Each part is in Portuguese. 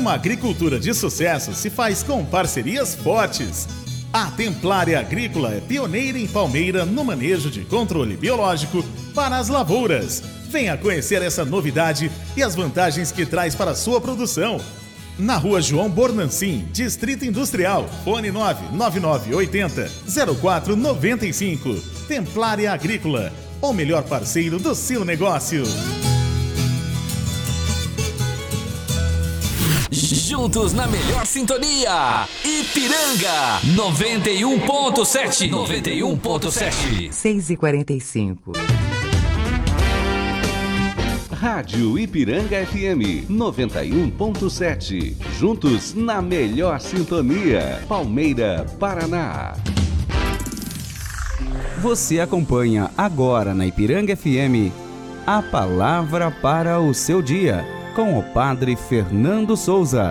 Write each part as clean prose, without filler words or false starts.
Uma agricultura de sucesso se faz com parcerias fortes. A Templária Agrícola é pioneira em Palmeira no manejo de controle biológico para as lavouras. Venha conhecer essa novidade e as vantagens que traz para a sua produção. Na Rua João Bornancin, Distrito Industrial, fone 99980-0495. Templária Agrícola, o melhor parceiro do seu negócio. Juntos na melhor sintonia, Ipiranga 91.7. 6h45. Rádio Ipiranga FM 91.7. Juntos na melhor sintonia, Palmeira, Paraná. Você acompanha agora na Ipiranga FM a palavra para o seu dia, com o Padre Fernando Souza.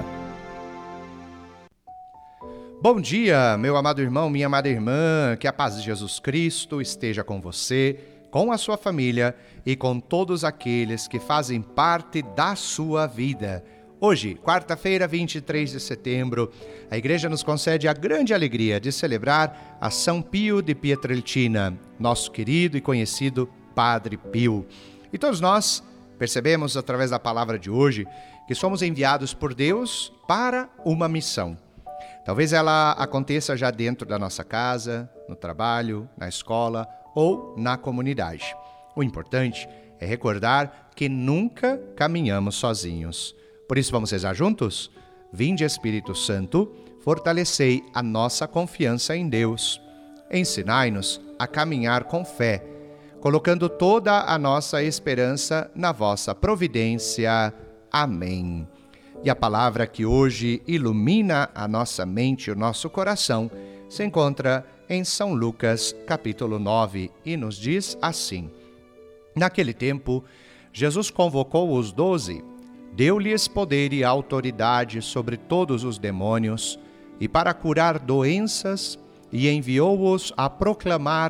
Bom dia, meu amado irmão, minha amada irmã, que a paz de Jesus Cristo esteja com você, com a sua família e com todos aqueles que fazem parte da sua vida. Hoje, quarta-feira, 23 de setembro, a Igreja nos concede a grande alegria de celebrar a São Pio de Pietrelcina, nosso querido e conhecido Padre Pio. E todos nós percebemos, através da palavra de hoje, que somos enviados por Deus para uma missão. Talvez ela aconteça já dentro da nossa casa, no trabalho, na escola ou na comunidade. O importante é recordar que nunca caminhamos sozinhos. Por isso vamos rezar juntos? Vinde, Espírito Santo, fortalecei a nossa confiança em Deus. Ensinai-nos a caminhar com fé, colocando toda a nossa esperança na vossa providência. Amém. E a palavra que hoje ilumina a nossa mente e o nosso coração se encontra em São Lucas, capítulo 9, e nos diz assim: Naquele tempo, Jesus convocou os 12, deu-lhes poder e autoridade sobre todos os demônios, e para curar doenças, e enviou-os a proclamar